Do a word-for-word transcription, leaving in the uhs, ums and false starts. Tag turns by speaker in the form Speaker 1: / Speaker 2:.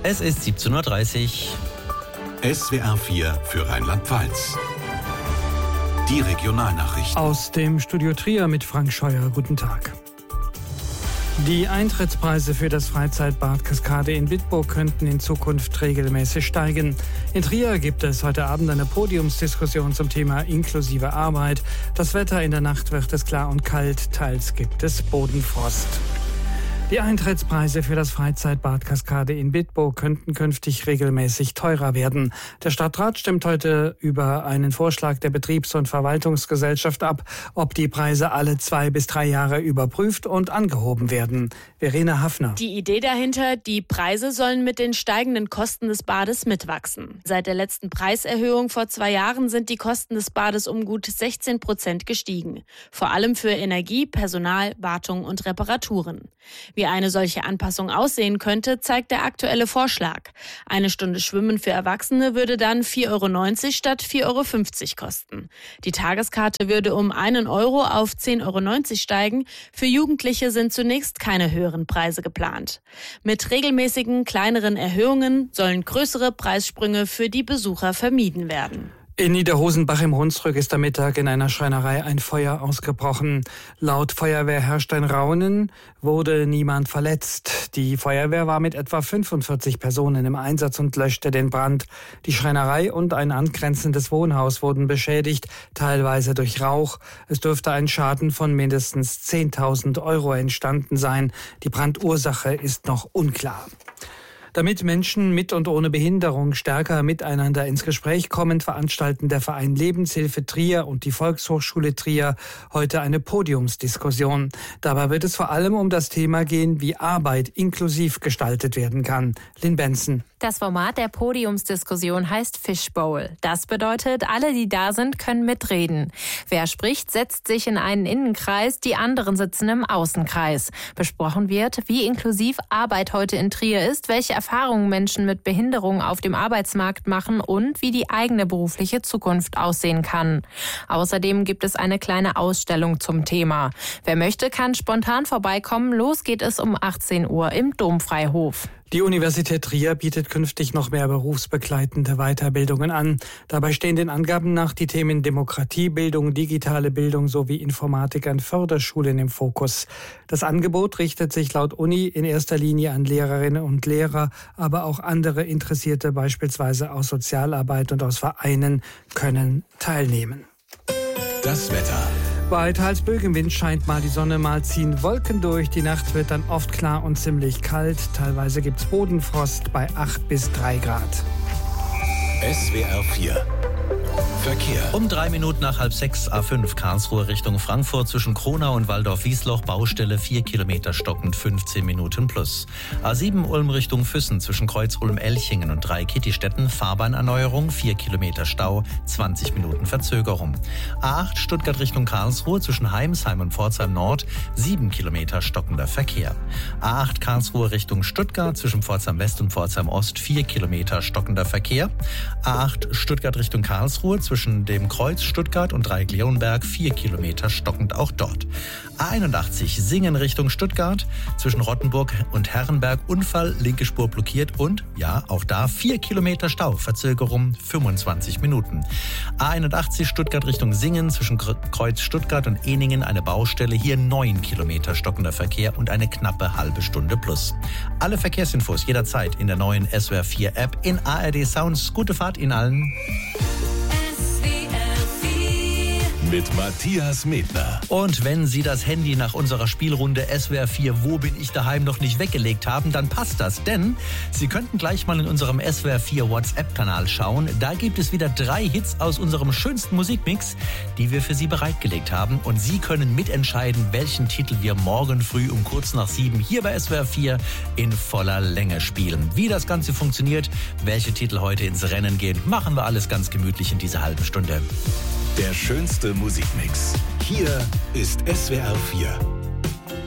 Speaker 1: Es ist siebzehn Uhr dreißig.
Speaker 2: S W R vier für Rheinland-Pfalz. Die Regionalnachrichten.
Speaker 3: Aus dem Studio Trier mit Frank Scheuer. Guten Tag. Die Eintrittspreise für das Freizeitbad Kaskade in Bitburg könnten in Zukunft regelmäßig steigen. In Trier gibt es heute Abend eine Podiumsdiskussion zum Thema inklusive Arbeit. Das Wetter in der Nacht wird es klar und kalt, teils gibt es Bodenfrost. Die Eintrittspreise für das Freizeitbad Kaskade in Bitburg könnten künftig regelmäßig teurer werden. Der Stadtrat stimmt heute über einen Vorschlag der Betriebs- und Verwaltungsgesellschaft ab, ob die Preise alle zwei bis drei Jahre überprüft und angehoben werden. Verena Hafner.
Speaker 4: Die Idee dahinter, die Preise sollen mit den steigenden Kosten des Bades mitwachsen. Seit der letzten Preiserhöhung vor zwei Jahren sind die Kosten des Bades um gut sechzehn Prozent gestiegen. Vor allem für Energie, Personal, Wartung und Reparaturen. Wie eine solche Anpassung aussehen könnte, zeigt der aktuelle Vorschlag. Eine Stunde Schwimmen für Erwachsene würde dann vier Euro neunzig statt vier Euro fünfzig kosten. Die Tageskarte würde um einen Euro auf zehn Euro neunzig steigen. Für Jugendliche sind zunächst keine höheren Preise geplant. Mit regelmäßigen kleineren Erhöhungen sollen größere Preissprünge für die Besucher vermieden werden.
Speaker 3: In Niederhosenbach im Hunsrück ist am Mittag in einer Schreinerei ein Feuer ausgebrochen. Laut Feuerwehr herrscht ein Raunen, wurde niemand verletzt. Die Feuerwehr war mit etwa fünfundvierzig Personen im Einsatz und löschte den Brand. Die Schreinerei und ein angrenzendes Wohnhaus wurden beschädigt, teilweise durch Rauch. Es dürfte ein Schaden von mindestens zehntausend Euro entstanden sein. Die Brandursache ist noch unklar. Damit Menschen mit und ohne Behinderung stärker miteinander ins Gespräch kommen, veranstalten der Verein Lebenshilfe Trier und die Volkshochschule Trier heute eine Podiumsdiskussion. Dabei wird es vor allem um das Thema gehen, wie Arbeit inklusiv gestaltet werden kann. Lynn Benson.
Speaker 5: Das Format der Podiumsdiskussion heißt Fishbowl. Das bedeutet, alle, die da sind, können mitreden. Wer spricht, setzt sich in einen Innenkreis, die anderen sitzen im Außenkreis. Besprochen wird, wie inklusiv Arbeit heute in Trier ist, welche Erfahrungen Menschen mit Behinderung auf dem Arbeitsmarkt machen und wie die eigene berufliche Zukunft aussehen kann. Außerdem gibt es eine kleine Ausstellung zum Thema. Wer möchte, kann spontan vorbeikommen. Los geht es um achtzehn Uhr im Domfreihof.
Speaker 3: Die Universität Trier bietet künftig noch mehr berufsbegleitende Weiterbildungen an. Dabei stehen den Angaben nach die Themen Demokratiebildung, digitale Bildung sowie Informatik an Förderschulen im Fokus. Das Angebot richtet sich laut Uni in erster Linie an Lehrerinnen und Lehrer, aber auch andere Interessierte, beispielsweise aus Sozialarbeit und aus Vereinen, können teilnehmen.
Speaker 2: Das Wetter.
Speaker 3: Bei teils Bögenwind scheint mal die Sonne, mal ziehen Wolken durch. Die Nacht wird dann oft klar und ziemlich kalt. Teilweise gibt's Bodenfrost bei acht bis drei Grad.
Speaker 2: S W R vier. Verkehr.
Speaker 1: Um drei Minuten nach halb sechs, A fünf Karlsruhe Richtung Frankfurt zwischen Kronau und Waldorf-Wiesloch, Baustelle vier Kilometer stockend, fünfzehn Minuten plus. A sieben Ulm Richtung Füssen zwischen Kreuz Ulm-Elchingen und Drei-Kittistädten, Fahrbahnerneuerung, vier Kilometer Stau, zwanzig Minuten Verzögerung. A acht Stuttgart Richtung Karlsruhe zwischen Heimsheim und Pforzheim Nord, sieben Kilometer stockender Verkehr. A acht Karlsruhe Richtung Stuttgart zwischen Pforzheim West und Pforzheim Ost, vier Kilometer stockender Verkehr. A acht Stuttgart Richtung Karlsruhe zwischen dem Kreuz Stuttgart und Dreieck-Leonberg, vier Kilometer stockend auch dort. A einundachtzig Singen Richtung Stuttgart zwischen Rottenburg und Herrenberg, Unfall, linke Spur blockiert und, ja, auch da vier Kilometer Stau, Verzögerung fünfundzwanzig Minuten. A einundachtzig Stuttgart Richtung Singen zwischen Kreuz Stuttgart und Eningen eine Baustelle, hier neun Kilometer stockender Verkehr und eine knappe halbe Stunde plus. Alle Verkehrsinfos jederzeit in der neuen S W R vier App, in A R D Sounds. Gute Fahrt Ihnen allen.
Speaker 2: Mit Matthias Medner.
Speaker 1: Und wenn Sie das Handy nach unserer Spielrunde S W R vier Wo bin ich daheim noch nicht weggelegt haben, dann passt das, denn Sie könnten gleich mal in unserem S W R vier WhatsApp-Kanal schauen. Da gibt es wieder drei Hits aus unserem schönsten Musikmix, die wir für Sie bereitgelegt haben. Und Sie können mitentscheiden, welchen Titel wir morgen früh um kurz nach sieben hier bei S W R vier in voller Länge spielen. Wie das Ganze funktioniert, welche Titel heute ins Rennen gehen, machen wir alles ganz gemütlich in dieser halben Stunde.
Speaker 2: Der schönste Musikmix. Hier ist S W R vier.